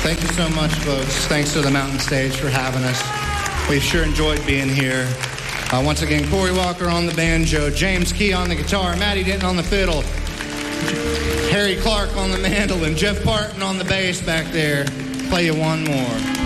Thank you so much, folks. Thanks to the Mountain Stage for having us. We've sure enjoyed being here. Once again, Corey Walker on the banjo, James Key on the guitar, Matty Denton on the fiddle, Harry Clark on the mandolin, Jeff Parton on the bass back there. Play you one more.